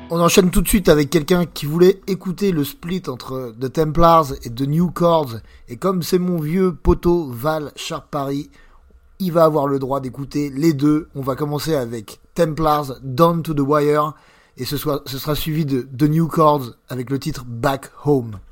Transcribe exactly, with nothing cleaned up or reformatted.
On enchaîne tout de suite avec quelqu'un qui voulait écouter le split entre The Templars et The New Chords. Et comme c'est mon vieux poteau Val Sharp Paris, il va avoir le droit d'écouter les deux. On va commencer avec Templars Down to the Wire. Et ce, soit, ce sera suivi de The New Chords avec le titre Back Home.